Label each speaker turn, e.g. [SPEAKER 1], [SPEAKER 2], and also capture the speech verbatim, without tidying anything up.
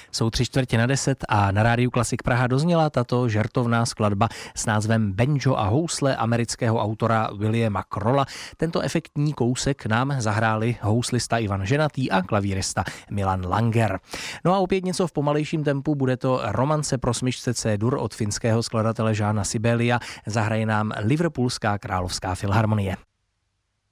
[SPEAKER 1] Jsou tři čtvrtě na deset a na rádiu Klasik Praha dozněla tato žertovná skladba s názvem Banjo a housle amerického autora Williama Krolla. Tento efektní kousek nám zahráli houslista Ivan Ženatý a klavírista Milan Langer. No a opět něco v pomalejším tempu, bude to Romance pro smyčce C-dur od finského skladatele Jána Sibelia. Zahraje nám Liverpoolská královská filharmonie.